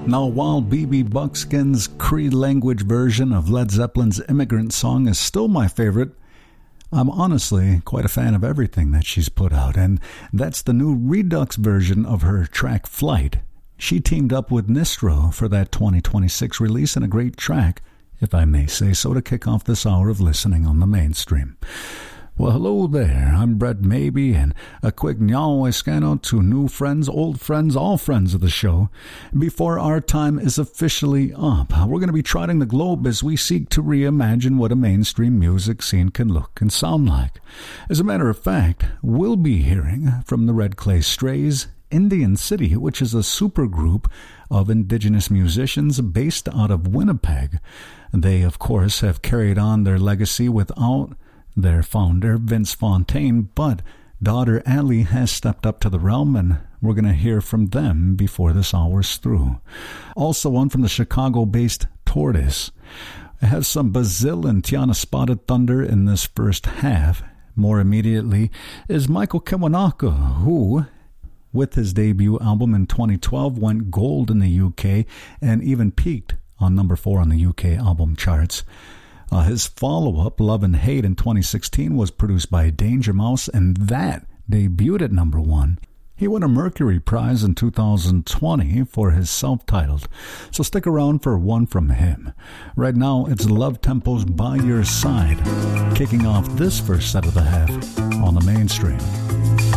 Now, while B.B. Buckskin's Cree language version of Led Zeppelin's Immigrant Song is still my favorite, I'm honestly quite a fan of everything that she's put out, and that's the new Redux version of her track Flight. She teamed up with Nistro for that 2026 release, and a great track, if I may say so, to kick off this hour of listening on the mainstream. Well, hello there. I'm Brett Maybe, and a quick nyawaiskano to new friends, old friends, all friends of the show. Before our time is officially up, we're going to be trotting the globe as we seek to reimagine what a mainstream music scene can look and sound like. As a matter of fact, we'll be hearing from the Red Clay Strays, Indian City, which is a supergroup of indigenous musicians based out of Winnipeg. They, of course, have carried on their legacy without their founder, Vince Fontaine, but daughter Allie has stepped up to the realm, and we're going to hear from them before this hour's through. Also one from the Chicago-based Tortoise. I have some Bazil and Tiana Spotted Thunder in this first half. More immediately is Michael Kiwanuka, who, with his debut album in 2012, went gold in the UK and even peaked on number 4 on the UK album charts. His follow-up, Love and Hate, in 2016 was produced by Danger Mouse, and that debuted at number 1. He won a Mercury Prize in 2020 for his self-titled, so stick around for one from him. Right now, it's Love Tempo's By Your Side, kicking off this first set of the half on the mainstream.